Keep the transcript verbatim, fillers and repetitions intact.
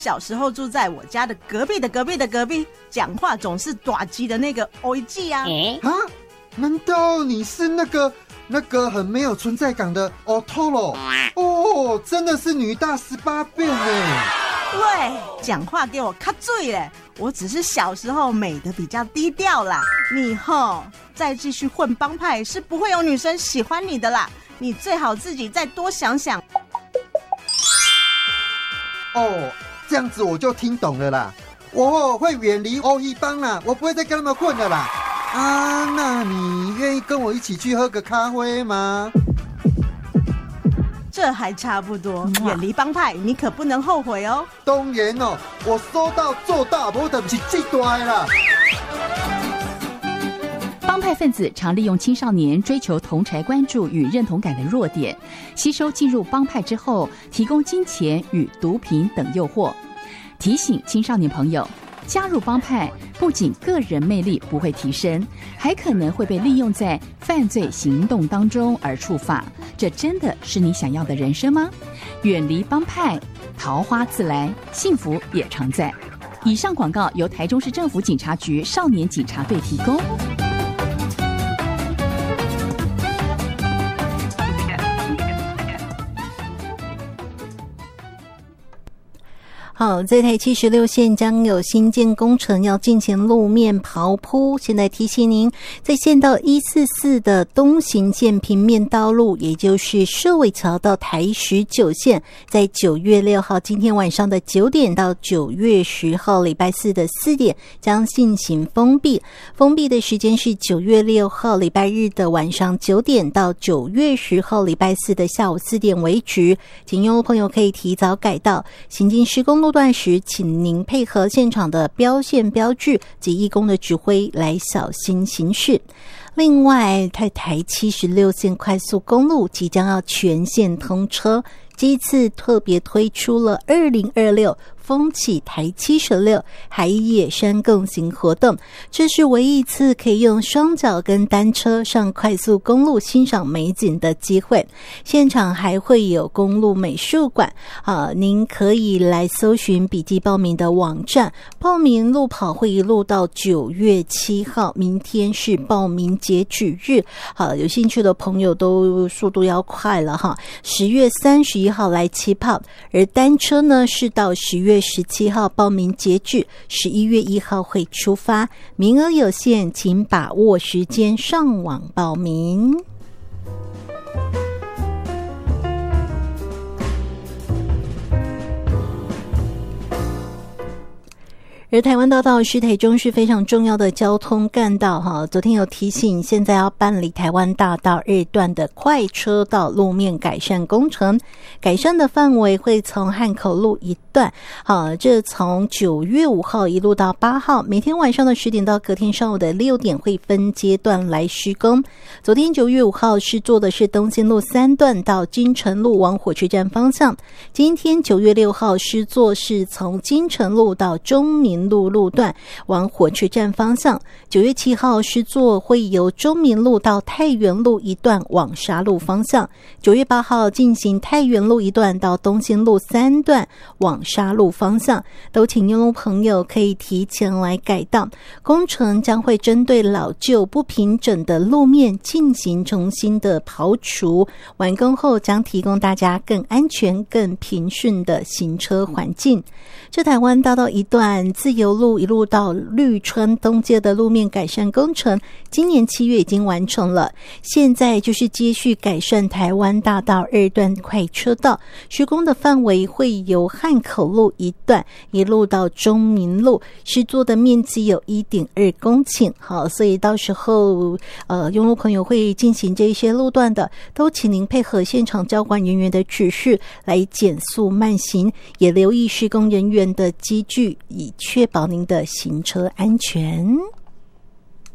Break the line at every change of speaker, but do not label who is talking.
小时候住在我家的隔壁的隔壁的隔壁，讲话总是大鸡的那个欧一季啊。
啊？难道你是那个那个很没有存在感的 Otoro？ 哦，真的是女大十八变呢。
喂，讲话给我卡嘴嘞！我只是小时候美的比较低调啦，你吼再继续混帮派是不会有女生喜欢你的啦，你最好自己再多想想。
哦，这样子我就听懂了啦，我会远离欧一帮啦，我不会再跟他们混了啦。啊，那你愿意跟我一起去喝个咖啡吗？
这还差不多，远离帮派你可不能后悔哦。
当然哦，我说到做到，我就不是这大的啦。
帮派分子常利用青少年追求同侪关注与认同感的弱点，吸收进入帮派之后，提供金钱与毒品等诱惑。提醒青少年朋友，加入帮派不仅个人魅力不会提升，还可能会被利用在犯罪行动当中而触发。这真的是你想要的人生吗？远离帮派，桃花自来，幸福也常在。以上广告由台中市政府警察局少年警察队提供。
好，这台七十六线将有新建工程要进行路面刨铺。现在提醒您，在县道一四四的东行线平面道路，也就是社尾桥到台十九线，在九月六号今天晚上的九点到九月十号礼拜四的四点将进行封闭。封闭的时间是九月六号礼拜日的晚上九点到九月十号礼拜四的下午四点为止。请用户朋友可以提早改道，行经施工路段时，请您配合现场的标线标志及义工的指挥来小心行驶。另外，在台七十六线快速公路即将要全线通车，这一次特别推出了二零二六风起台七十六海野山共行活动，这是唯一一次可以用双脚跟单车上快速公路欣赏美景的机会。现场还会有公路美术馆啊，您可以来搜寻笔记报名的网站，报名路跑会一路到九月七号，明天是报名截止日。好，有兴趣的朋友都速度要快了哈，十月三十一号来起跑，而单车呢是到十月十七号报名截止，十一月一号会出发，名额有限，请把握时间上网报名。而台湾大道是台中市非常重要的交通干道哈，昨天有提醒，现在要办理台湾大道二段的快车道路面改善工程，改善的范围会从汉口路一段，好，这从九月五号一路到八号，每天晚上的十点到隔天上午的六点会分阶段来施工。昨天九月五号是做的是东兴路三段到金城路往火车站方向，今天九月六号施作是从金城路到中民路路段往火车站方向，九月七号施作会由中民路到太原路一段往沙路方向，九月八号进行太原路一段到东兴路三段往沙路方向，都请用路朋友可以提前来改道。工程将会针对老旧不平整的路面进行重新的刨除，完工后将提供大家更安全更平顺的行车环境。这台湾大道一段自由路一路到绿川东街的路面改善工程，今年七月已经完成了，现在就是接续改善台湾大道二段快车道，施工的范围会由汉口路一段一路到中民路，施作的面积有 一点二公顷。好，所以到时候呃，用路朋友会进行这一些路段的，都请您配合现场交管人员的指示来减速慢行，也留意施工人员的机具，以确保您的行车安全。